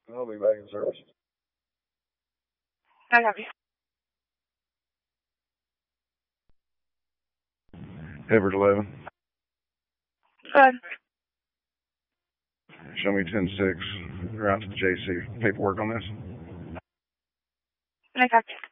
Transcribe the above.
I'll be back in service. I copy. Everett 11. Go ahead. Show me 10-6. Route to the JC. Paperwork on this. I copy.